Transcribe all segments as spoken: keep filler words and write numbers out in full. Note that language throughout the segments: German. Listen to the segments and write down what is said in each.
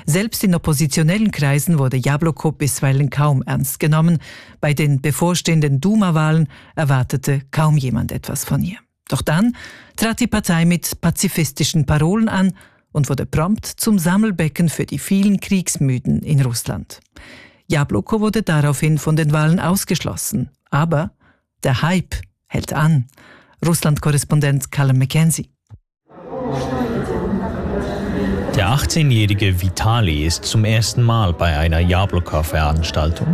Selbst in oppositionellen Kreisen wurde Jabloko bisweilen kaum ernst genommen. Bei den bevorstehenden Duma-Wahlen erwartete kaum jemand etwas von ihr. Doch dann trat die Partei mit pazifistischen Parolen an und wurde prompt zum Sammelbecken für die vielen Kriegsmüden in Russland. Jabloko wurde daraufhin von den Wahlen ausgeschlossen. Aber der Hype hält an. Russland-Korrespondent Callum Mackenzie. Der achtzehnjährige Vitali ist zum ersten Mal bei einer Jabloko-Veranstaltung.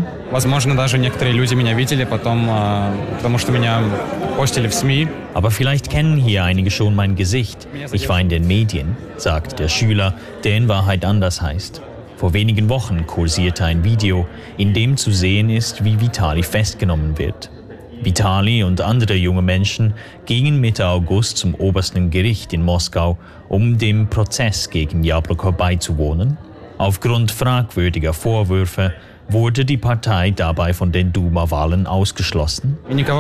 Aber vielleicht kennen hier einige schon mein Gesicht. Ich war in den Medien, sagt der Schüler, der in Wahrheit anders heißt. Vor wenigen Wochen kursierte ein Video, in dem zu sehen ist, wie Vitali festgenommen wird. Vitali und andere junge Menschen gingen Mitte August zum obersten Gericht in Moskau, um dem Prozess gegen Jabloko beizuwohnen. Aufgrund fragwürdiger Vorwürfe wurde die Partei dabei von den Duma-Wahlen ausgeschlossen.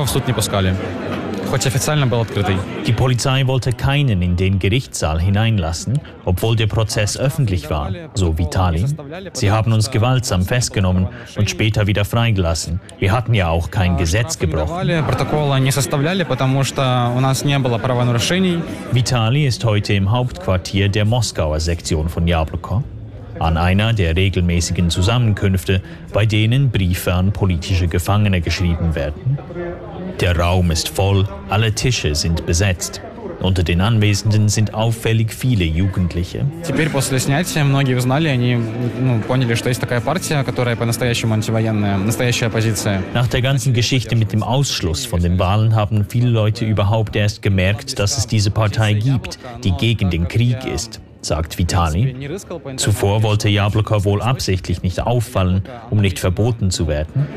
Die Polizei wollte keinen in den Gerichtssaal hineinlassen, obwohl der Prozess öffentlich war, so Vitali. Sie haben uns gewaltsam festgenommen und später wieder freigelassen. Wir hatten ja auch kein Gesetz gebrochen. Vitali ist heute im Hauptquartier der Moskauer Sektion von Jabloko, an einer der regelmäßigen Zusammenkünfte, bei denen Briefe an politische Gefangene geschrieben werden. Der Raum ist voll, alle Tische sind besetzt. Unter den Anwesenden sind auffällig viele Jugendliche. Nach der ganzen Geschichte mit dem Ausschluss von den Wahlen haben viele Leute überhaupt erst gemerkt, dass es diese Partei gibt, die gegen den Krieg ist, sagt Vitali. Zuvor wollte Jabloko wohl absichtlich nicht auffallen, um nicht verboten zu werden.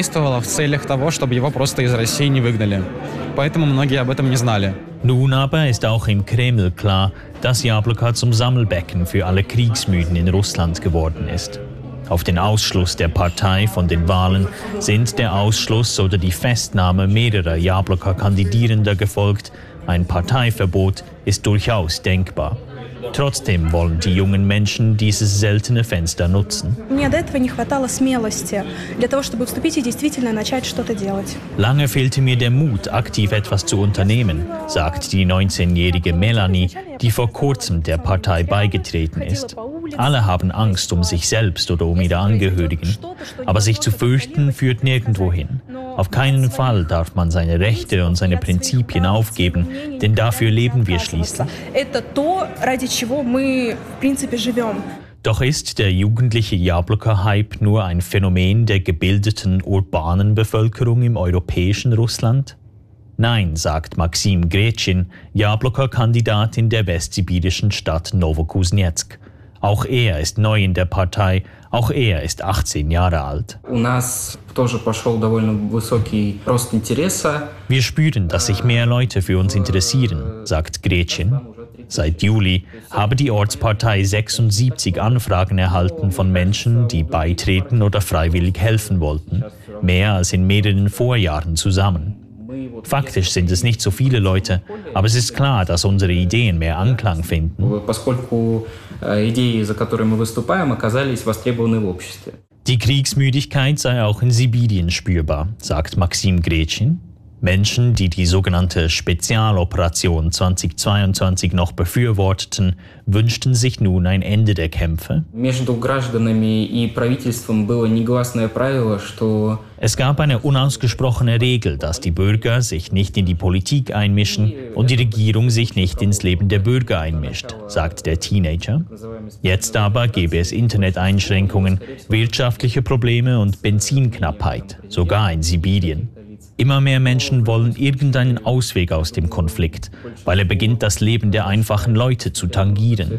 Nun aber ist auch im Kreml klar, dass Jabloko zum Sammelbecken für alle Kriegsmüden in Russland geworden ist. Auf den Ausschluss der Partei von den Wahlen sind der Ausschluss oder die Festnahme mehrerer Jabloko-Kandidierender gefolgt. Ein Parteiverbot ist durchaus denkbar. Trotzdem wollen die jungen Menschen dieses seltene Fenster nutzen. Lange fehlte mir der Mut, aktiv etwas zu unternehmen, sagt die neunzehnjährige Melanie, die vor kurzem der Partei beigetreten ist. Alle haben Angst um sich selbst oder um ihre Angehörigen, aber sich zu fürchten führt nirgendwo hin. Auf keinen Fall darf man seine Rechte und seine Prinzipien aufgeben, denn dafür leben wir schließlich. Doch ist der jugendliche Jabloko-Hype nur ein Phänomen der gebildeten urbanen Bevölkerung im europäischen Russland? Nein, sagt Maxim Gretschin, Jabloko-Kandidat in der westsibirischen Stadt Novokuznetsk. Auch er ist neu in der Partei, auch er ist achtzehn Jahre alt. Wir spüren, dass sich mehr Leute für uns interessieren, sagt Gretchen. Seit Juli habe die Ortspartei sechsundsiebzig Anfragen erhalten von Menschen, die beitreten oder freiwillig helfen wollten. Mehr als in mehreren Vorjahren zusammen. Faktisch sind es nicht so viele Leute, aber es ist klar, dass unsere Ideen mehr Anklang finden. Die Kriegsmüdigkeit sei auch in Sibirien spürbar, sagt Maxim Gretschin. Menschen, die die sogenannte Spezialoperation zweitausendzweiundzwanzig noch befürworteten, wünschten sich nun ein Ende der Kämpfe. Es gab eine unausgesprochene Regel, dass die Bürger sich nicht in die Politik einmischen und die Regierung sich nicht ins Leben der Bürger einmischt, sagt der Teenager. Jetzt aber gäbe es Interneteinschränkungen, wirtschaftliche Probleme und Benzinknappheit, sogar in Sibirien. Immer mehr Menschen wollen irgendeinen Ausweg aus dem Konflikt, weil er beginnt, das Leben der einfachen Leute zu tangieren.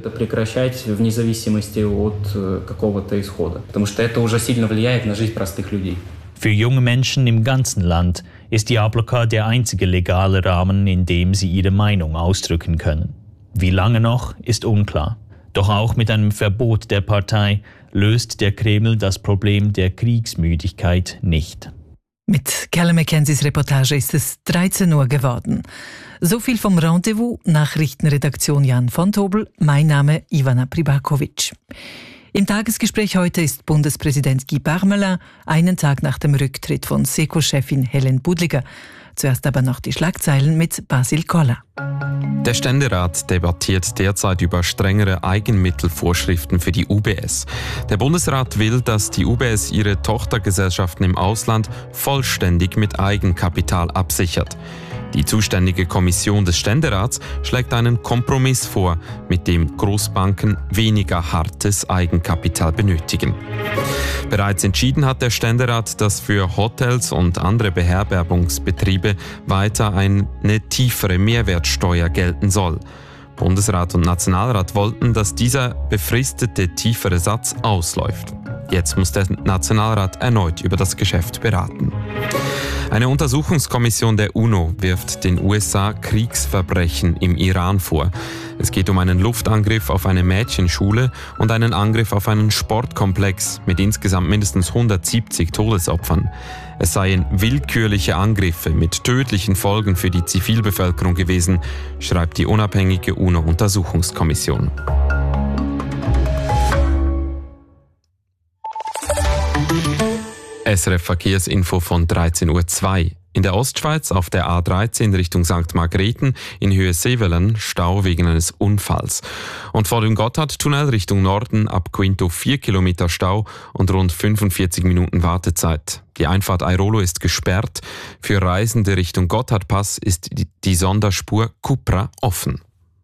Für junge Menschen im ganzen Land ist Jabloko der einzige legale Rahmen, in dem sie ihre Meinung ausdrücken können. Wie lange noch, ist unklar. Doch auch mit einem Verbot der Partei löst der Kreml das Problem der Kriegsmüdigkeit nicht. Mit Callum Mackenzies Reportage ist es dreizehn Uhr geworden. So viel vom Rendezvous, Nachrichtenredaktion Jan von Tobel. Mein Name Ivana Pribakovic. Im Tagesgespräch heute ist Bundespräsident Guy Parmelin einen Tag nach dem Rücktritt von SECO-Chefin Helen Budliger. Zuerst aber noch die Schlagzeilen mit Basil Koller. Der Ständerat debattiert derzeit über strengere Eigenmittelvorschriften für die U B S. Der Bundesrat will, dass die U B S ihre Tochtergesellschaften im Ausland vollständig mit Eigenkapital absichert. Die zuständige Kommission des Ständerats schlägt einen Kompromiss vor, mit dem Großbanken weniger hartes Eigenkapital benötigen. Bereits entschieden hat der Ständerat, dass für Hotels und andere Beherbergungsbetriebe weiter eine tiefere Mehrwertsteuer gelten soll. Bundesrat und Nationalrat wollten, dass dieser befristete tiefere Satz ausläuft. Jetzt muss der Nationalrat erneut über das Geschäft beraten. Eine Untersuchungskommission der UNO wirft den U S A Kriegsverbrechen im Iran vor. Es geht um einen Luftangriff auf eine Mädchenschule und einen Angriff auf einen Sportkomplex mit insgesamt mindestens hundertsiebzig Todesopfern. Es seien willkürliche Angriffe mit tödlichen Folgen für die Zivilbevölkerung gewesen, schreibt die unabhängige UNO-Untersuchungskommission. S R F Verkehrsinfo von dreizehn Uhr zwei. In der Ostschweiz auf der A dreizehn Richtung Sankt Margrethen in Höhe Sevelen Stau wegen eines Unfalls. Und vor dem Gotthardtunnel Richtung Norden ab Quinto vier Kilometer Stau und rund fünfundvierzig Minuten Wartezeit. Die Einfahrt Airolo ist gesperrt. Für Reisende Richtung Gotthardpass ist die Sonderspur Kupra offen.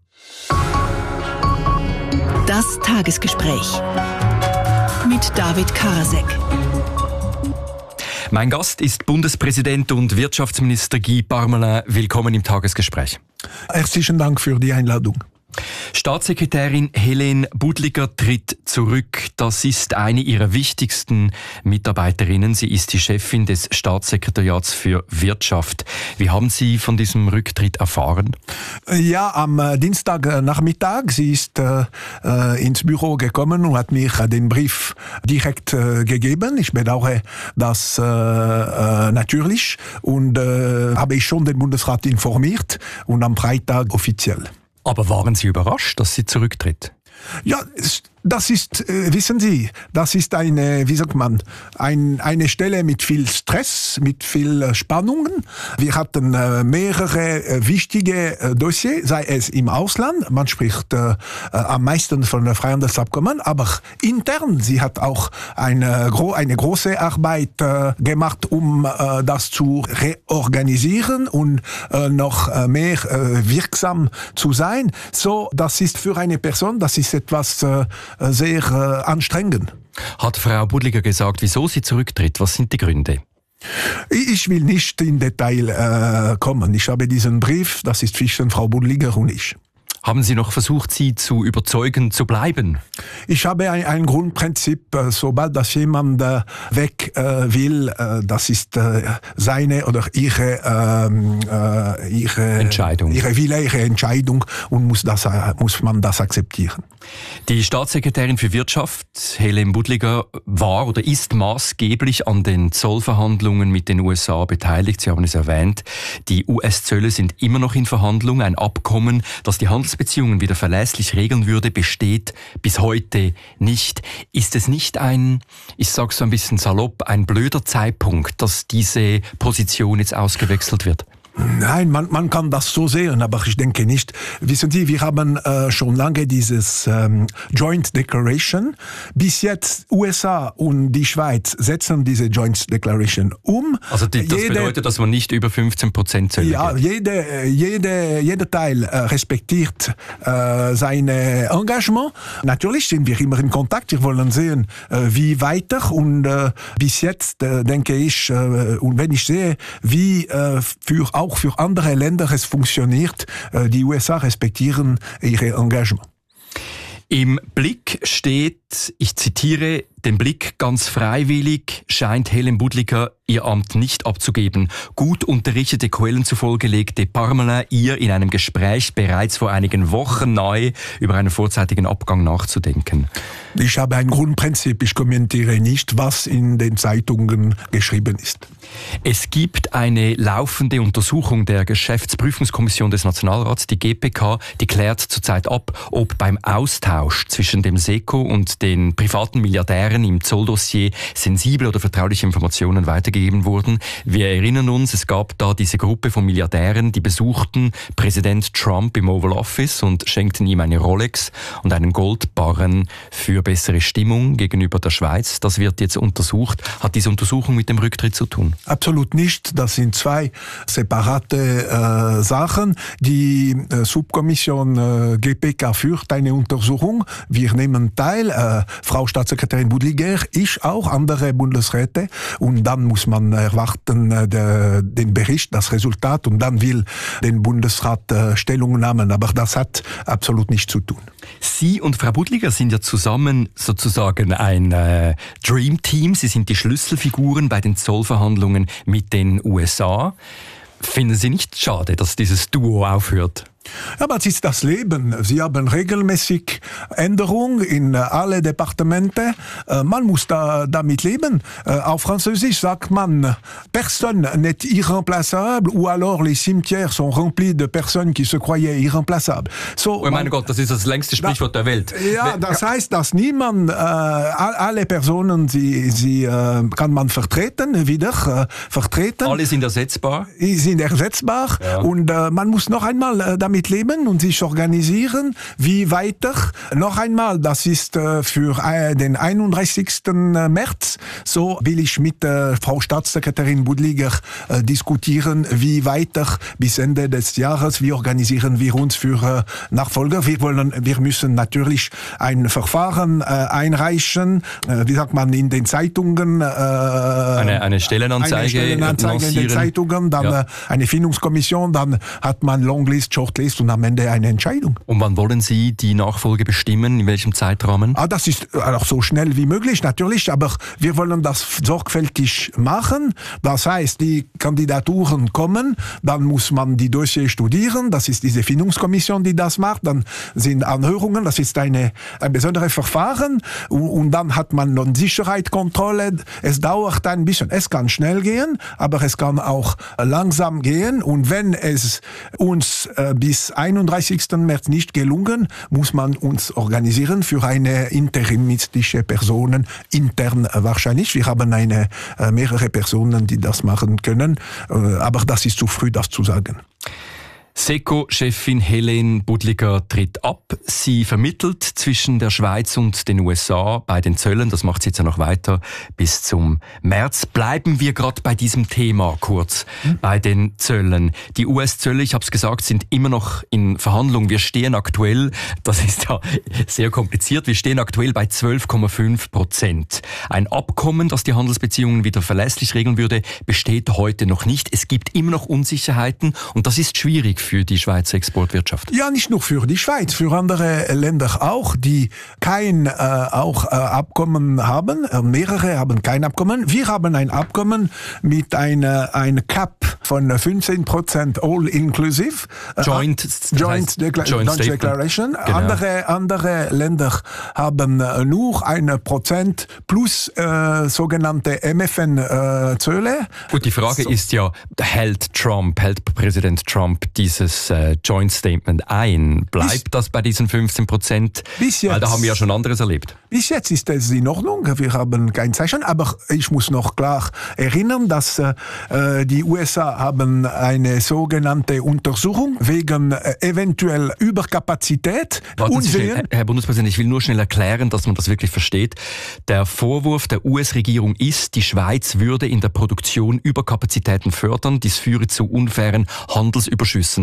Das Tagesgespräch mit David Karasek. Mein Gast ist Bundespräsident und Wirtschaftsminister Guy Parmelin. Willkommen im Tagesgespräch. Herzlichen Dank für die Einladung. Staatssekretärin Helen Budliger tritt zurück. Das ist eine ihrer wichtigsten Mitarbeiterinnen. Sie ist die Chefin des Staatssekretariats für Wirtschaft. Wie haben Sie von diesem Rücktritt erfahren? Ja, am Dienstagnachmittag. Sie ist äh, ins Büro gekommen und hat mir den Brief direkt äh, gegeben. Ich bedauere das äh, äh, natürlich und äh, habe ich schon den Bundesrat informiert und am Freitag offiziell. Aber waren Sie überrascht, dass sie zurücktritt? Ja, das ist, äh, wissen Sie, das ist eine, wie sagt man, ein, eine Stelle mit viel Stress, mit viel äh, Spannungen. Wir hatten äh, mehrere äh, wichtige äh, Dossiers, sei es im Ausland, man spricht äh, äh, am meisten von der Freihandelsabkommen, aber intern, sie hat auch eine, gro- eine große Arbeit äh, gemacht, um äh, das zu reorganisieren und äh, noch äh, mehr äh, wirksam zu sein. So, das ist für eine Person, das ist etwas äh, sehr äh, anstrengend. Hat Frau Budliger gesagt, wieso sie zurücktritt? Was sind die Gründe? Ich will nicht in Detail äh, kommen. Ich habe diesen Brief, das ist zwischen Frau Budliger und ich. Haben Sie noch versucht, sie zu überzeugen, zu bleiben? Ich habe ein, ein Grundprinzip, sobald das jemand äh, weg äh, will, äh, das ist äh, seine oder ihre, äh, ihre Entscheidung. Ihre Wille, ihre Entscheidung und muss, das, muss man das akzeptieren. Die Staatssekretärin für Wirtschaft, Helen Budliger, war oder ist maßgeblich an den Zollverhandlungen mit den U S A beteiligt. Sie haben es erwähnt. Die U S-Zölle sind immer noch in Verhandlung. Ein Abkommen, das die Handelsbeziehungen wieder verlässlich regeln würde, besteht bis heute nicht. Ist es nicht ein, ich sage so ein bisschen salopp, ein blöder Zeitpunkt, dass diese Position jetzt ausgewechselt wird? Nein, man, man kann das so sehen, aber ich denke nicht. Wissen Sie, wir haben äh, schon lange dieses ähm, Joint Declaration. Bis jetzt U S A und die Schweiz setzen diese Joint Declaration um. Also die, das jede, bedeutet, dass man nicht über fünfzehn Prozent Zölle Ja, geht. jede, jede, jeder Teil äh, respektiert äh, sein Engagement. Natürlich sind wir immer in Kontakt. Wir wollen sehen, äh, wie weiter. Und äh, bis jetzt äh, denke ich, äh, und wenn ich sehe, wie äh, für auch für andere Länder es funktioniert, äh, die U S A respektieren ihre Engagement. Im Blick steht, ich zitiere, Den Blick ganz freiwillig scheint Hélène Budliger ihr Amt nicht abzugeben. Gut unterrichtete Quellen zufolge legte Parmelin ihr in einem Gespräch bereits vor einigen Wochen nahe, über einen vorzeitigen Abgang nachzudenken. Ich habe ein Grundprinzip, ich kommentiere nicht, was in den Zeitungen geschrieben ist. Es gibt eine laufende Untersuchung der Geschäftsprüfungskommission des Nationalrats, die G P K, die klärt zurzeit ab, ob beim Austausch zwischen dem SECO und den privaten Milliardären im Zolldossier sensible oder vertrauliche Informationen weitergegeben wurden. Wir erinnern uns, es gab da diese Gruppe von Milliardären, die besuchten Präsident Trump im Oval Office und schenkten ihm eine Rolex und einen Goldbarren für bessere Stimmung gegenüber der Schweiz. Das wird jetzt untersucht. Hat diese Untersuchung mit dem Rücktritt zu tun? Absolut nicht. Das sind zwei separate äh, Sachen. Die äh, Subkommission äh, G P K führt eine Untersuchung. Wir nehmen teil. Äh, Frau Staatssekretärin Budliger, ich auch, andere Bundesräte. Und dann muss man erwarten äh, de, den Bericht, das Resultat. Und dann will den Bundesrat äh, Stellung nehmen. Aber das hat absolut nichts zu tun. Sie und Frau Budliger sind ja zusammen sozusagen ein äh, Dream Team. Sie sind die Schlüsselfiguren bei den Zollverhandlungen mit den U S A. Finden Sie nicht schade, dass dieses Duo aufhört? Ja, aber es ist das Leben. Sie haben regelmäßig Änderungen in alle Departemente. Man muss da, damit leben. Auf Französisch sagt man, personne n'est irremplaçable, ou alors les cimetières sont remplis de personnes qui se croyaient irremplaçables. So, oh mein Gott, das ist das längste Sprichwort da, der Welt. Ja, das heißt, dass niemand, äh, alle Personen, sie, sie äh, kann man vertreten, wieder äh, vertreten. Alle sind ersetzbar. Sie sind ersetzbar. Ja. Und äh, man muss noch einmal äh, damit mit leben und sich organisieren. Wie weiter? Noch einmal, das ist äh, für äh, den einunddreißigsten März. So will ich mit äh, Frau Staatssekretärin Budliger äh, diskutieren, wie weiter bis Ende des Jahres. Wie organisieren wir uns für äh, Nachfolger? Wir wollen, wir müssen natürlich ein Verfahren äh, einreichen. Äh, wie sagt man in den Zeitungen? Äh, eine, eine Stellenanzeige, eine Stellenanzeige in den Zeitungen, dann ja. äh, eine Findungskommission, dann hat man Longlist, Shortlist und am Ende eine Entscheidung. Und wann wollen Sie die Nachfolge bestimmen? In welchem Zeitrahmen? Ah, das ist auch so schnell wie möglich, natürlich, aber wir wollen das sorgfältig machen. Das heißt, die Kandidaturen kommen, dann muss man die Dossier studieren, das ist diese Findungskommission, die das macht, dann sind Anhörungen, das ist eine, ein besonderes Verfahren und, und dann hat man noch Sicherheitskontrolle. Es dauert ein bisschen, es kann schnell gehen, aber es kann auch langsam gehen und wenn es uns äh, bis einunddreißigsten März nicht gelungen, muss man uns organisieren für eine interimistische Person, intern wahrscheinlich. Wir haben eine, äh, mehrere Personen, die das machen können, äh, aber das ist zu früh, das zu sagen. SECO-Chefin Hélène Budliger tritt ab. Sie vermittelt zwischen der Schweiz und den U S A bei den Zöllen. Das macht sie jetzt ja noch weiter bis zum März. Bleiben wir gerade bei diesem Thema kurz, hm? bei den Zöllen. Die U S-Zölle, ich habe es gesagt, sind immer noch in Verhandlung. Wir stehen aktuell, das ist ja sehr kompliziert, wir stehen aktuell bei zwölf Komma fünf Prozent. Ein Abkommen, das die Handelsbeziehungen wieder verlässlich regeln würde, besteht heute noch nicht. Es gibt immer noch Unsicherheiten und das ist schwierig für die Schweizer Exportwirtschaft. Ja, nicht nur für die Schweiz, für andere Länder auch, die kein äh, auch äh, Abkommen haben. Äh, mehrere haben kein Abkommen. Wir haben ein Abkommen mit einer ein Cap von fünfzehn Prozent all inclusive. Joint, äh, Joint, Decla- Joint, Joint Declaration. Genau. Andere, andere Länder haben nur ein Prozent plus äh, sogenannte M F N-Zölle. Äh, Gut, die Frage so. ist ja, hält Trump, hält Präsident Trump diese dieses äh, Joint Statement ein? Bleibt bis, das bei diesen fünfzehn Prozent? Bis jetzt, weil da haben wir ja schon anderes erlebt. Bis jetzt ist es in Ordnung. Wir haben kein Zeichen. Aber ich muss noch klar erinnern, dass äh, die U S A haben eine sogenannte Untersuchung wegen äh, eventuell Überkapazität. Warten Sie schnell, Herr Bundespräsident, ich will nur schnell erklären, dass man das wirklich versteht. Der Vorwurf der U S-Regierung ist, die Schweiz würde in der Produktion Überkapazitäten fördern. Dies führe zu unfairen Handelsüberschüssen.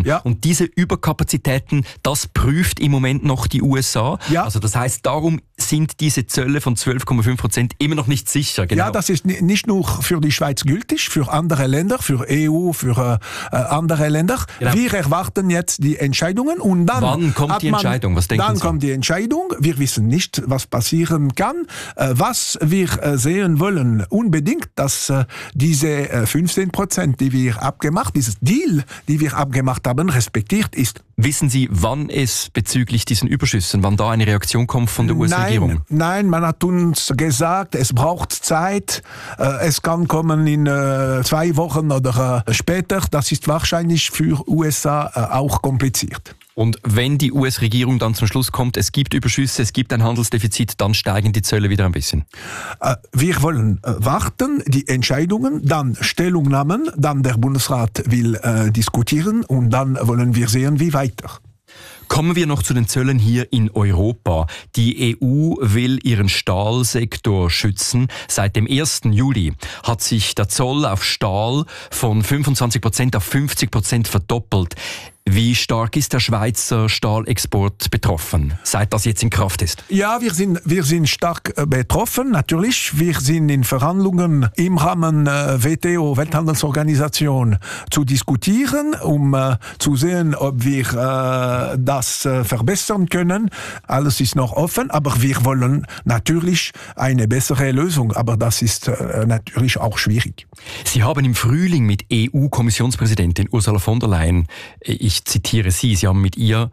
Zöllen. Ja. Und diese Überkapazitäten, das prüft im Moment noch die U S A. Ja. Also das heißt, darum sind diese Zölle von zwölf Komma fünf Prozent immer noch nicht sicher. Genau. Ja, das ist nicht nur für die Schweiz gültig, für andere Länder, für E U, für äh, andere Länder. Genau. Wir erwarten jetzt die Entscheidungen und dann... Wann kommt die Entscheidung? Was denken Dann Sie? kommt die Entscheidung. Wir wissen nicht, was passieren kann. Äh, was wir äh, sehen wollen, unbedingt, dass äh, diese äh, fünfzehn Prozent, die wir abgemacht, dieses Deal, die wir abgemacht haben, respektiert ist. Wissen Sie, wann es bezüglich diesen Überschüssen, wann da eine Reaktion kommt von der U S-Regierung? Nein, nein, man hat uns gesagt, es braucht Zeit, äh, es kann kommen in äh, zwei Wochen oder äh, später. Das ist wahrscheinlich für U S A äh, auch kompliziert. Und wenn die U S-Regierung dann zum Schluss kommt, es gibt Überschüsse, es gibt ein Handelsdefizit, dann steigen die Zölle wieder ein bisschen? Äh, wir wollen äh, warten, die Entscheidungen, dann Stellungnahmen, dann der Bundesrat will äh, diskutieren und dann wollen wir sehen, wie weiter. Kommen wir noch zu den Zöllen hier in Europa. Die E U will ihren Stahlsektor schützen. Seit dem ersten Juli hat sich der Zoll auf Stahl von fünfundzwanzig Prozent auf fünfzig Prozent verdoppelt. Wie stark ist der Schweizer Stahlexport betroffen, seit das jetzt in Kraft ist? Ja, wir sind, wir sind stark äh, betroffen, natürlich. Wir sind in Verhandlungen im Rahmen äh, W T O, Welthandelsorganisation, zu diskutieren, um äh, zu sehen, ob wir äh, das äh, verbessern können. Alles ist noch offen, aber wir wollen natürlich eine bessere Lösung. Aber das ist äh, natürlich auch schwierig. Sie haben im Frühling mit E U-Kommissionspräsidentin Ursula von der Leyen, ich zitiere Sie, Sie haben mit ihr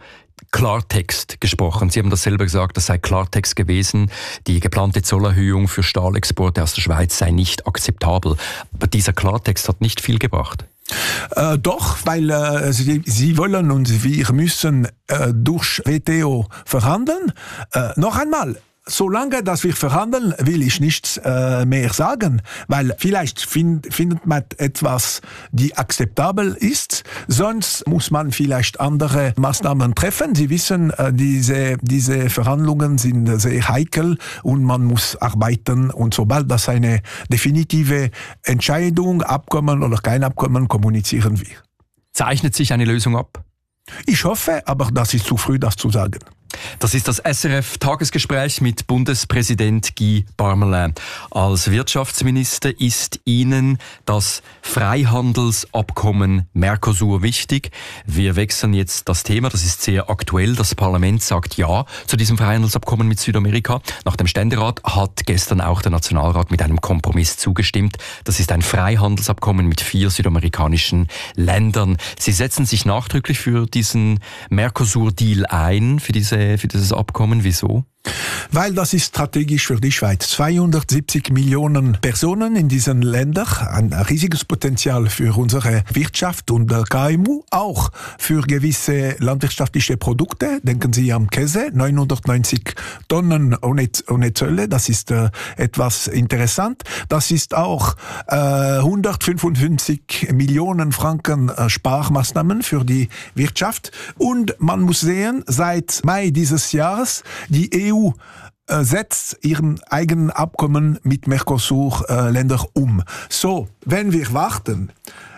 Klartext gesprochen. Sie haben das selber gesagt, das sei Klartext gewesen. Die geplante Zollerhöhung für Stahlexporte aus der Schweiz sei nicht akzeptabel. Aber dieser Klartext hat nicht viel gebracht. Äh, doch, weil äh, sie, sie wollen und wir müssen äh, durch W T O verhandeln. Äh, noch einmal. Solange dass wir verhandeln, will ich nichts äh, mehr sagen, weil vielleicht find, findet man etwas, die akzeptabel ist, sonst muss man vielleicht andere Maßnahmen treffen. Sie wissen, äh, diese, diese Verhandlungen sind sehr heikel und man muss arbeiten und sobald das eine definitive Entscheidung, Abkommen oder kein Abkommen, kommunizieren wir. Zeichnet sich eine Lösung ab? Ich hoffe, aber das ist zu früh, das zu sagen. Das ist das S R F-Tagesgespräch mit Bundespräsident Guy Parmelin. Als Wirtschaftsminister ist Ihnen das Freihandelsabkommen Mercosur wichtig. Wir wechseln jetzt das Thema, das ist sehr aktuell. Das Parlament sagt Ja zu diesem Freihandelsabkommen mit Südamerika. Nach dem Ständerat hat gestern auch der Nationalrat mit einem Kompromiss zugestimmt. Das ist ein Freihandelsabkommen mit vier südamerikanischen Ländern. Sie setzen sich nachdrücklich für diesen Mercosur-Deal ein, für diese für dieses Abkommen. Wieso? Weil das ist strategisch für die Schweiz. zweihundertsiebzig Millionen Personen in diesen Ländern, ein riesiges Potenzial für unsere Wirtschaft und K M U, auch für gewisse landwirtschaftliche Produkte. Denken Sie am Käse, neunhundertneunzig Tonnen ohne, ohne Zölle, das ist äh, etwas interessant. Das ist auch äh, hundertfünfundfünfzig Millionen Franken äh, Sparmaßnahmen für die Wirtschaft. Und man muss sehen, seit Mai dieses Jahres, die E U setzt ihren eigenen Abkommen mit Mercosur-Ländern um. So, wenn wir warten,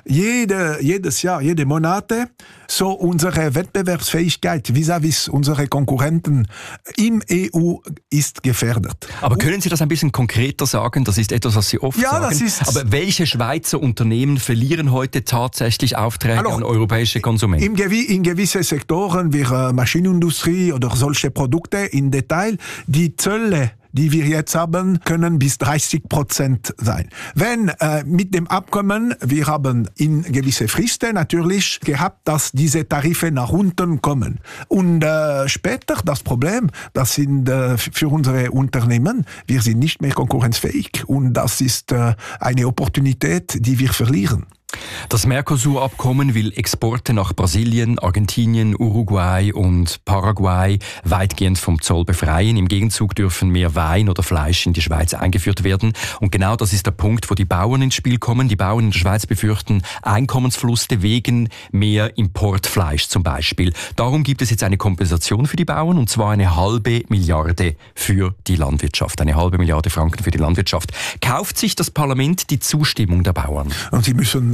jede, jedes Jahr, jede Monate, so unsere Wettbewerbsfähigkeit vis-à-vis unsere Konkurrenten im E U ist gefährdet. Aber können Sie das ein bisschen konkreter sagen? Das ist etwas, was Sie oft ja, sagen. Das ist Aber welche Schweizer Unternehmen verlieren heute tatsächlich Aufträge also, an europäische Konsumenten? Im Gewi- in gewisse Sektoren wie äh, Maschinenindustrie oder solche Produkte in Detail, die Zölle, die wir jetzt haben, können bis dreißig Prozent sein. Wenn äh, mit dem Abkommen, wir haben in gewisse Fristen natürlich gehabt, dass diese Tarife nach unten kommen. Und äh, später das Problem, das sind äh, für unsere Unternehmen, wir sind nicht mehr konkurrenzfähig und das ist äh, eine Opportunität, die wir verlieren. Das Mercosur-Abkommen will Exporte nach Brasilien, Argentinien, Uruguay und Paraguay weitgehend vom Zoll befreien. Im Gegenzug dürfen mehr Wein oder Fleisch in die Schweiz eingeführt werden. Und genau das ist der Punkt, wo die Bauern ins Spiel kommen. Die Bauern in der Schweiz befürchten Einkommensverluste wegen mehr Importfleisch zum Beispiel. Darum gibt es jetzt eine Kompensation für die Bauern, und zwar eine halbe Milliarde für die Landwirtschaft. Eine halbe Milliarde Franken für die Landwirtschaft. Kauft sich das Parlament die Zustimmung der Bauern? Und Sie müssen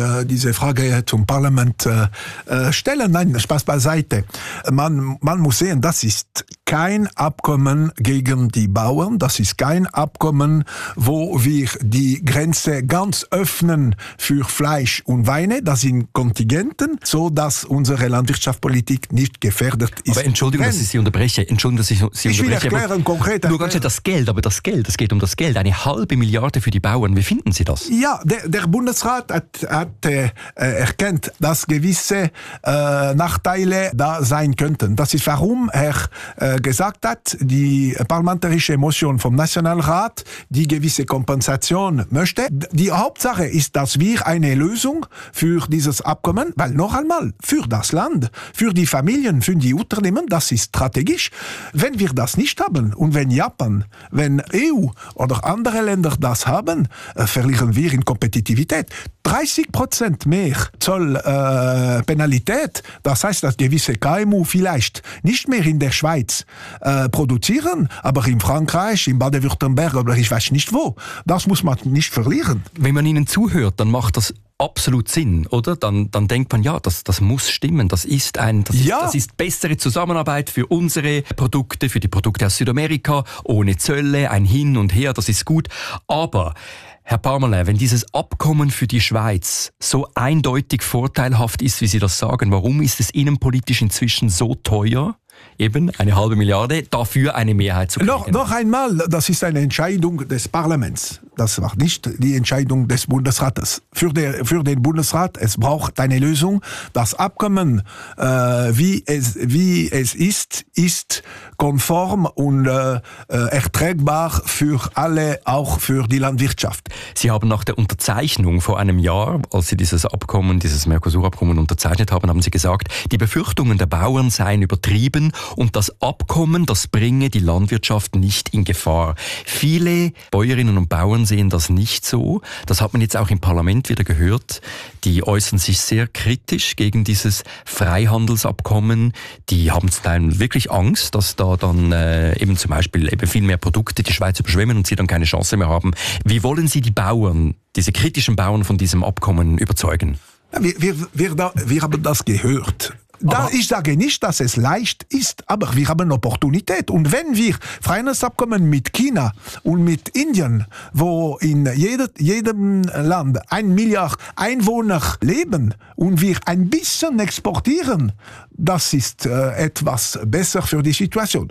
äh, diese Frage zum Parlament äh, stellen. Nein, Spaß beiseite. Man, man muss sehen, das ist kein Abkommen gegen die Bauern. Das ist kein Abkommen, wo wir die Grenze ganz öffnen für Fleisch und Weine. Das sind Kontingenten, so dass unsere Landwirtschaftspolitik nicht gefährdet ist. Aber Entschuldigung, dass ich Sie unterbreche. Entschuldigung, dass ich Sie ich unterbreche. will erklären, konkret erklären. Nur ganz schnell das Geld, aber das Geld, es geht um das Geld. Eine halbe Milliarde für die Bauern. Wie finden Sie das? Ja, der, der Bundesrat hat, hat äh, erkannt, dass gewisse äh, Nachteile da sein könnten. Das ist, warum er äh, gesagt hat, die parlamentarische Motion vom Nationalrat, die gewisse Kompensation möchte. Die Hauptsache ist, dass wir eine Lösung für dieses Abkommen, weil noch einmal, für das Land, für die Familien, für die Unternehmen, das ist strategisch. Wenn wir das nicht haben und wenn Japan, wenn E U oder andere Länder das haben, äh, verlieren wir in Kompetitivität. dreißig Prozent mehr Zollpenalität, äh, das heißt, dass gewisse K M U vielleicht nicht mehr in der Schweiz äh, produzieren, aber in Frankreich, in Baden-Württemberg oder ich weiß nicht wo. Das muss man nicht verlieren. Wenn man Ihnen zuhört, dann macht das absolut Sinn, oder? Dann, dann denkt man, ja, das, das muss stimmen. Das ist ein, das, ja. ist, das ist bessere Zusammenarbeit für unsere Produkte, für die Produkte aus Südamerika, ohne Zölle, ein Hin und Her, das ist gut. Aber Herr Parmelin, wenn dieses Abkommen für die Schweiz so eindeutig vorteilhaft ist, wie Sie das sagen, warum ist es innenpolitisch inzwischen so teuer? Eben eine halbe Milliarde, dafür eine Mehrheit zu kriegen. Noch, noch einmal, das ist eine Entscheidung des Parlaments. Das war nicht die Entscheidung des Bundesrates. Für, der, für den Bundesrat, es braucht eine Lösung. Das Abkommen, äh, wie, es, wie es ist, ist konform und äh, erträgbar für alle, auch für die Landwirtschaft. Sie haben nach der Unterzeichnung vor einem Jahr, als Sie dieses Abkommen, dieses Mercosur-Abkommen unterzeichnet haben, haben Sie gesagt, die Befürchtungen der Bauern seien übertrieben und das Abkommen, das bringe die Landwirtschaft nicht in Gefahr. Viele Bäuerinnen und Bauern sehen das nicht so. Das hat man jetzt auch im Parlament wieder gehört. Die äußern sich sehr kritisch gegen dieses Freihandelsabkommen. Die haben zum Teil wirklich Angst, dass da dann äh, eben zum Beispiel eben viel mehr Produkte die Schweiz überschwemmen und sie dann keine Chance mehr haben. Wie wollen Sie die Bauern, diese kritischen Bauern von diesem Abkommen überzeugen? Wir, wir, wir, da, wir haben das gehört. Da, ich sage nicht, dass es leicht ist, aber wir haben Opportunität. Und wenn wir Freihandelsabkommen mit China und mit Indien, wo in jede, jedem Land ein Milliard Einwohner leben und wir ein bisschen exportieren, das ist äh, etwas besser für die Situation.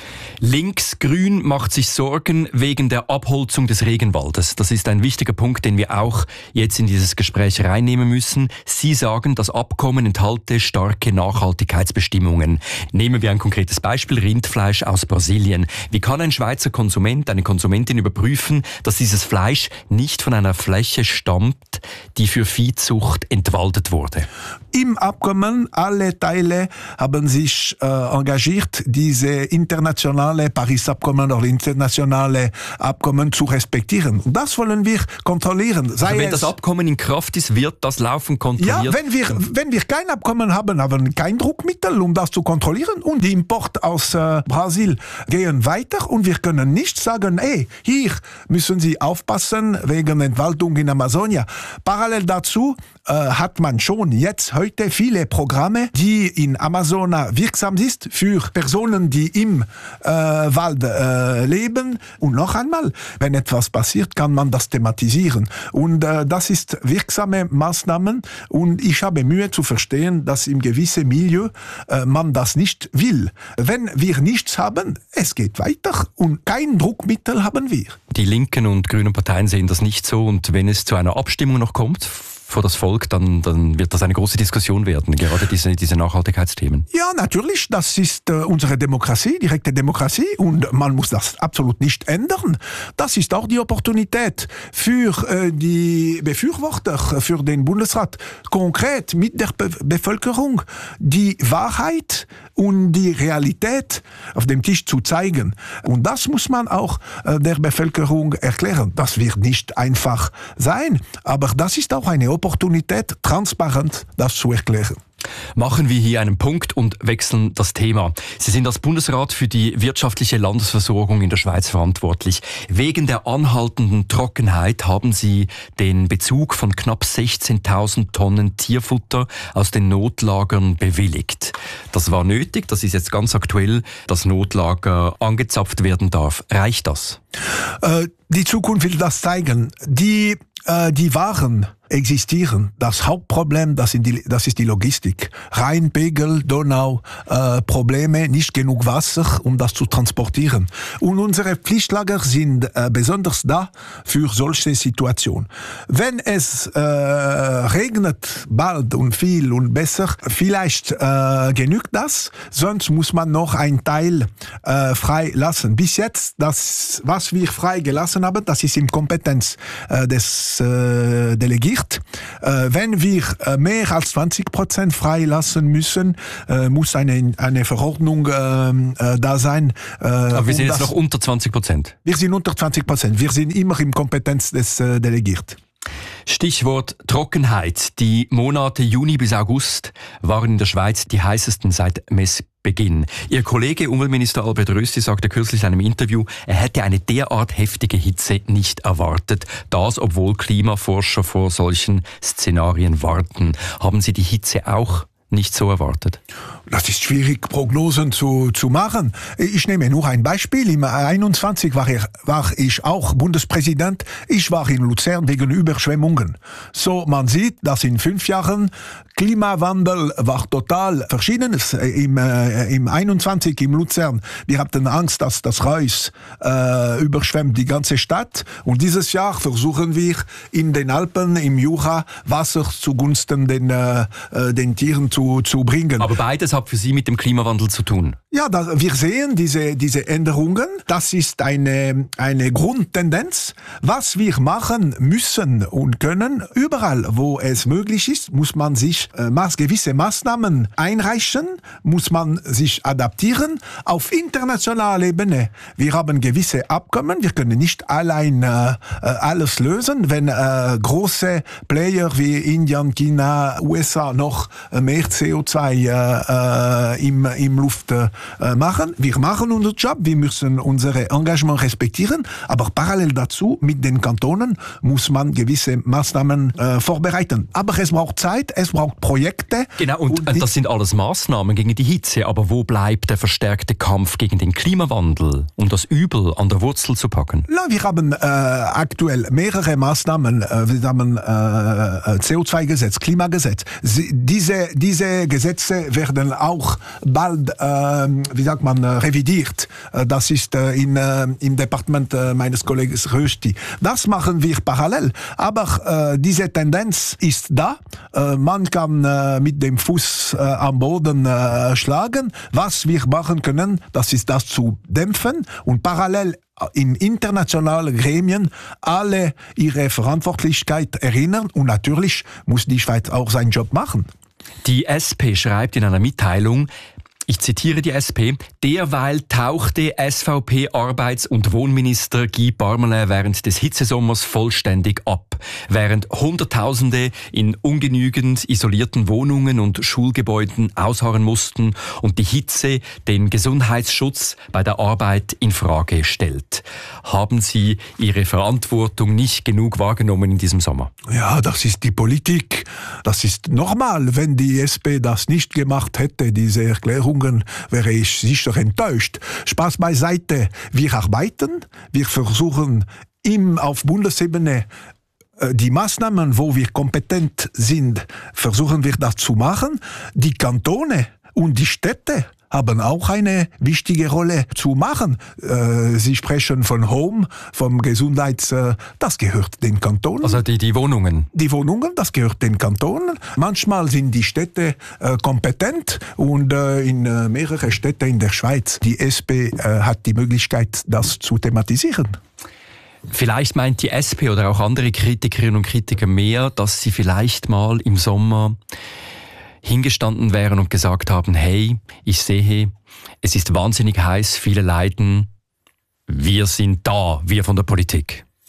Links-Grün macht sich Sorgen wegen der Abholzung des Regenwaldes. Das ist ein wichtiger Punkt, den wir auch jetzt in dieses Gespräch reinnehmen müssen. Sie sagen, das Abkommen enthalte starke Nachhaltigkeitsbestimmungen. Nehmen wir ein konkretes Beispiel, Rindfleisch aus Brasilien. Wie kann ein Schweizer Konsument, eine Konsumentin überprüfen, dass dieses Fleisch nicht von einer Fläche stammt, die für Viehzucht entwaldet wurde? Im Abkommen, alle Teile haben sich äh, engagiert, diese internationale Paris-Abkommen oder internationale Abkommen zu respektieren. Und das wollen wir kontrollieren. Sei also wenn es, das Abkommen in Kraft ist, wird das laufend kontrolliert? Ja, wenn wir, wenn wir kein Abkommen haben, haben wir kein Druckmittel, um das zu kontrollieren. Und die Import aus äh, Brasil gehen weiter. Und wir können nicht sagen, hey, hier müssen Sie aufpassen wegen Entwaldung in Amazonia. Parallel dazu äh, hat man schon jetzt heute viele Programme, die in Amazona wirksam sind für Personen, die im äh, Wald äh, leben. Und noch einmal, wenn etwas passiert, kann man das thematisieren. Und äh, das ist wirksame Maßnahmen. Und ich habe Mühe zu verstehen, dass im gewissen Milieu äh, man das nicht will. Wenn wir nichts haben, es geht weiter und kein Druckmittel haben wir. Die linken und grünen Parteien sehen das nicht so. Und wenn es zu einer Abstimmung noch kommt vor das Volk, dann, dann wird das eine große Diskussion werden, gerade diese, diese Nachhaltigkeitsthemen. Ja, natürlich, das ist äh, unsere Demokratie, direkte Demokratie und man muss das absolut nicht ändern. Das ist auch die Opportunität für äh, die Befürworter, für den Bundesrat, konkret mit der Be- Bevölkerung die Wahrheit und die Realität auf dem Tisch zu zeigen. Und das muss man auch äh, der Bevölkerung erklären. Das wird nicht einfach sein, aber das ist auch eine Opportunität, transparent das zu erklären. Machen wir hier einen Punkt und wechseln das Thema. Sie sind als Bundesrat für die wirtschaftliche Landesversorgung in der Schweiz verantwortlich. Wegen der anhaltenden Trockenheit haben Sie den Bezug von knapp sechzehntausend Tonnen Tierfutter aus den Notlagern bewilligt. Das war nötig, das ist jetzt ganz aktuell, dass Notlager angezapft werden darf. Reicht das? Äh, die Zukunft will das zeigen. Die, äh, die Waren existieren. Das Hauptproblem, das, sind die, das ist die Logistik. Rhein, Pegel, Donau, äh, Probleme, nicht genug Wasser, um das zu transportieren. Und unsere Pflichtlager sind äh, besonders da für solche Situationen. Wenn es äh, regnet bald und viel und besser, vielleicht äh, genügt das, sonst muss man noch einen Teil äh, frei lassen. Bis jetzt, das, was wir frei gelassen haben, das ist in Kompetenz äh, des äh, Delegierten. Äh, wenn wir äh, mehr als zwanzig Prozent freilassen müssen, äh, muss eine, eine Verordnung äh, äh, da sein. Äh, Aber wir sind um jetzt das, noch unter zwanzig Prozent. Wir sind unter zwanzig Prozent. Wir sind immer in Kompetenz des äh, Delegierten. Stichwort Trockenheit. Die Monate Juni bis August waren in der Schweiz die heißesten seit Messbeginn. Ihr Kollege Umweltminister Albert Rösti sagte kürzlich in einem Interview, er hätte eine derart heftige Hitze nicht erwartet. Das, obwohl Klimaforscher vor solchen Szenarien warten. Haben Sie die Hitze auch nicht so erwartet? Das ist schwierig, Prognosen zu, zu machen. Ich nehme nur ein Beispiel. Im einundzwanzig war ich, war ich auch Bundespräsident. Ich war in Luzern wegen Überschwemmungen. So, man sieht, dass in fünf Jahren Klimawandel war total Verschiedenes. Im, äh, im einundzwanzig im Luzern, wir hatten Angst, dass das Reuss äh, überschwemmt die ganze Stadt. Und dieses Jahr versuchen wir in den Alpen, im Jura, Wasser zugunsten den, äh, den Tieren zu, zu bringen. Aber beides hat für Sie mit dem Klimawandel zu tun? Ja, da, wir sehen diese, diese Änderungen. Das ist eine, eine Grundtendenz. Was wir machen müssen und können, überall, wo es möglich ist, muss man sich äh, maß, gewisse Maßnahmen einreichen, muss man sich adaptieren. Auf internationaler Ebene, wir haben gewisse Abkommen, wir können nicht allein äh, alles lösen. Wenn äh, große Player wie Indien, China, U S A noch äh, mehr C O zwei äh, äh, im, im Luft äh, machen. Wir machen unseren Job, wir müssen unser Engagement respektieren, aber parallel dazu mit den Kantonen muss man gewisse Maßnahmen äh, vorbereiten. Aber es braucht Zeit, es braucht Projekte. Genau, und, und die, das sind alles Maßnahmen gegen die Hitze, aber wo bleibt der verstärkte Kampf gegen den Klimawandel, um das Übel an der Wurzel zu packen? Na, wir haben äh, aktuell mehrere Maßnahmen. Äh, wir haben äh, C O zwei Gesetz, Klimagesetz. Sie, diese, diese Gesetze werden auch bald äh, wie sagt man, revidiert. Das ist in, im Departement meines Kollegen Rösti. Das machen wir parallel. Aber äh, diese Tendenz ist da. Äh, man kann äh, mit dem Fuß äh, am Boden äh, schlagen. Was wir machen können, das ist das zu dämpfen und parallel in internationalen Gremien alle ihre Verantwortlichkeit erinnern. Und natürlich muss die Schweiz auch seinen Job machen. Die S P schreibt in einer Mitteilung, ich zitiere die S P, derweil tauchte S V P-Arbeits- und Wohnminister Guy Parmelin während des Hitzesommers vollständig ab. Während Hunderttausende in ungenügend isolierten Wohnungen und Schulgebäuden ausharren mussten und die Hitze den Gesundheitsschutz bei der Arbeit in Frage stellt. Haben Sie Ihre Verantwortung nicht genug wahrgenommen in diesem Sommer? Ja, das ist die Politik. Das ist normal. Wenn die S P das nicht gemacht hätte, diese Erklärung, wäre ich sicher enttäuscht. Spaß beiseite. Wir arbeiten, wir versuchen im, auf Bundesebene die Maßnahmen, wo wir kompetent sind, versuchen wir das zu machen. Die Kantone und die Städte haben auch eine wichtige Rolle zu machen. Äh, Sie sprechen von Home, vom Gesundheits... Äh, das gehört den Kantonen. Also die, die Wohnungen? Die Wohnungen, das gehört den Kantonen. Manchmal sind die Städte äh, kompetent und äh, in äh, mehreren Städten in der Schweiz, die S P äh, hat die Möglichkeit, das zu thematisieren. Vielleicht meint die S P oder auch andere Kritikerinnen und Kritiker mehr, dass sie vielleicht mal im Sommer hingestanden wären und gesagt haben, hey, ich sehe, es ist wahnsinnig heiß, viele leiden, wir sind da, wir von der Politik.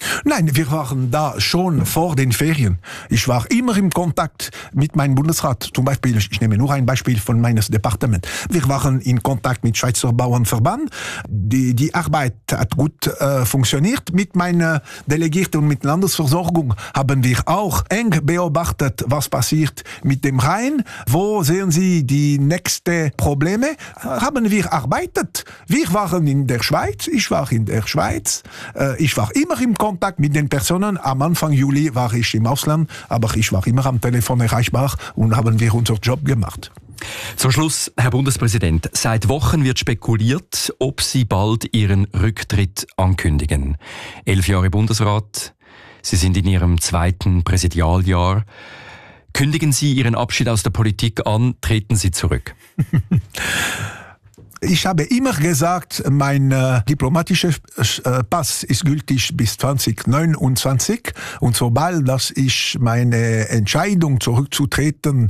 Nein, wir waren da schon vor den Ferien. Ich war immer im Kontakt mit meinem Bundesrat. Zum Beispiel, ich nehme nur ein Beispiel von meines Departements. Wir waren in Kontakt mit Schweizer Bauernverband. Die, die Arbeit hat gut äh, funktioniert. Mit meiner Delegierten und mit Landesversorgung haben wir auch eng beobachtet, was passiert mit dem Rhein. Wo sehen Sie die nächsten Probleme? Haben wir arbeitet. Wir waren in der Schweiz. Ich war in der Schweiz. Äh, ich war immer im Kontakt mit den Personen. Am Anfang Juli war ich im Ausland, aber ich war immer am Telefon erreichbar und haben wir unseren Job gemacht. Zum Schluss, Herr Bundespräsident, seit Wochen wird spekuliert, ob Sie bald Ihren Rücktritt ankündigen. Elf Jahre Bundesrat, Sie sind in Ihrem zweiten Präsidialjahr. Kündigen Sie Ihren Abschied aus der Politik an, treten Sie zurück. Ich habe immer gesagt, mein äh, diplomatischer äh, Pass ist gültig bis zwanzig neunundzwanzig und sobald dass ich meine Entscheidung zurückzutreten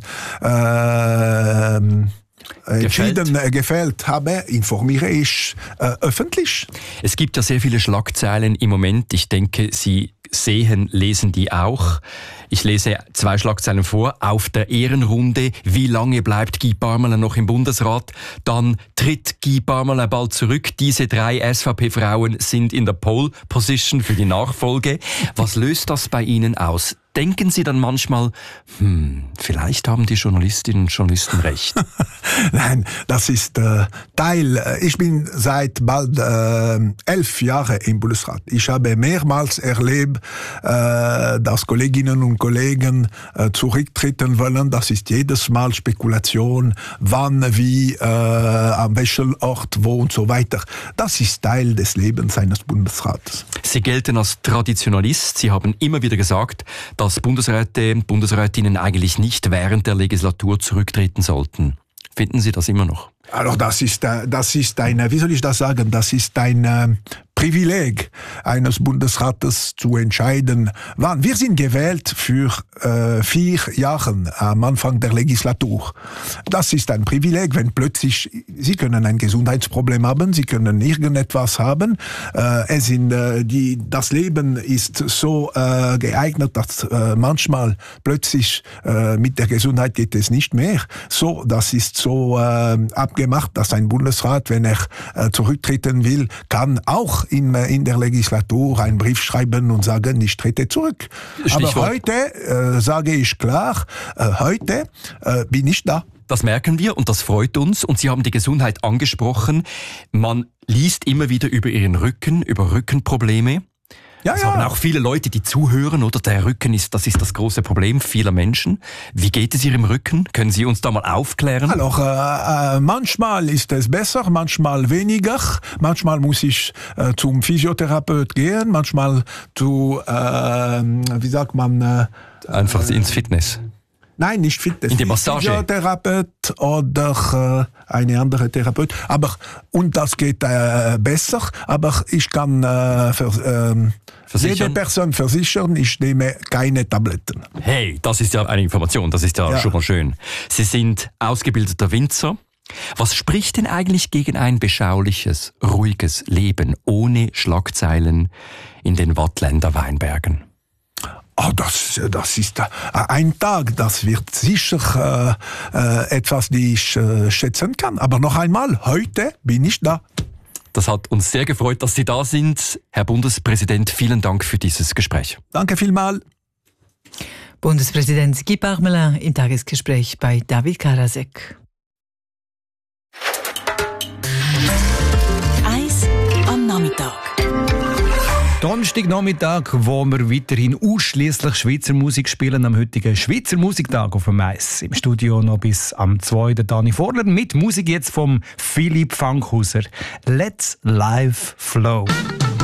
äh, entschieden gefällt. gefällt habe, informiere ich äh, öffentlich. Es gibt ja sehr viele Schlagzeilen im Moment. Ich denke, Sie sehen, lesen die auch. Ich lese zwei Schlagzeilen vor. Auf der Ehrenrunde, wie lange bleibt Guy Parmelin noch im Bundesrat? Dann tritt Guy Parmelin bald zurück. Diese drei S V P-Frauen sind in der Pole Position für die Nachfolge. Was löst das bei Ihnen aus? Denken Sie dann manchmal, hm, vielleicht haben die Journalistinnen und Journalisten recht? Nein, das ist äh, Teil. Ich bin seit bald äh, elf Jahren im Bundesrat. Ich habe mehrmals erlebt, äh, dass Kolleginnen und Kollegen äh, zurücktreten wollen. Das ist jedes Mal Spekulation, wann, wie, äh, am welchen Ort, wo und so weiter. Das ist Teil des Lebens eines Bundesrates. Sie gelten als Traditionalist. Sie haben immer wieder gesagt, dass dass Bundesräte und Bundesrätinnen eigentlich nicht während der Legislatur zurücktreten sollten. Finden Sie das immer noch? Also das ist, das ist ein, wie soll ich das sagen, das ist ein Privileg eines Bundesrates zu entscheiden, wann. Wir sind gewählt für äh, vier Jahre am Anfang der Legislatur. Das ist ein Privileg, wenn plötzlich, Sie können ein Gesundheitsproblem haben, Sie können irgendetwas haben. Äh, es sind, äh, die, das Leben ist so äh, geeignet, dass äh, manchmal plötzlich äh, mit der Gesundheit geht es nicht mehr. So, das ist so äh, abgemacht, dass ein Bundesrat, wenn er äh, zurücktreten will, kann auch in, in der Legislatur einen Brief schreiben und sagen, ich trete zurück. Stichwort. Aber heute äh, sage ich klar, äh, heute äh, bin ich da. Das merken wir und das freut uns. Und Sie haben die Gesundheit angesprochen. Man liest immer wieder über Ihren Rücken, über Rückenprobleme. Ja, es ja. haben auch viele Leute, die zuhören, oder? Der Rücken ist, das ist das große Problem vieler Menschen. Wie geht es Ihrem Rücken? Können Sie uns da mal aufklären? Also, äh, äh, manchmal ist es besser, manchmal weniger. Manchmal muss ich äh, zum Physiotherapeut gehen, manchmal zu, äh, wie sagt man? Äh, Einfach ins Fitness. Nein, nicht Fitness. In die Massage. Physiotherapeut oder äh, eine andere Therapeut. Aber, und das geht äh, besser, aber ich kann äh, für, äh, jede Person versichern, ich nehme keine Tabletten. Hey, das ist ja eine Information, das ist ja, ja schon mal schön. Sie sind ausgebildeter Winzer. Was spricht denn eigentlich gegen ein beschauliches, ruhiges Leben ohne Schlagzeilen in den Wattländer Weinbergen? Oh, das, das ist ein Tag, das wird sicher äh, äh, etwas, die ich äh, schätzen kann. Aber noch einmal, heute bin ich da. Das hat uns sehr gefreut, dass Sie da sind. Herr Bundespräsident, vielen Dank für dieses Gespräch. Danke vielmals. Bundespräsident Guy Parmelin im Tagesgespräch bei David Karasek. Eis am Nachmittag. Donnerstagnachmittag, wo wir weiterhin ausschließlich Schweizer Musik spielen, am heutigen Schweizer Musiktag auf dem Mais. Im Studio noch bis am zwei der Dani Vorler mit Musik jetzt vom Philipp Fankhauser. Let's Live Flow.